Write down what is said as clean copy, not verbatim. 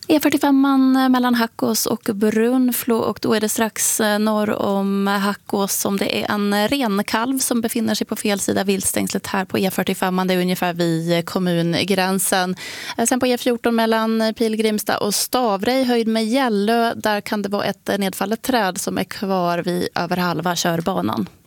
E45 mellan Hackås och Brunflo, och då är det strax norr om Hackås som det är en renkalv som befinner sig på fel sida viltstängslet här på E45. Det är ungefär vid kommungränsen. Sen på E14 mellan Pilgrimstad och Stavre i höjd med Gällö, där kan det vara ett nedfallet träd som är kvar vid över halva körbanan.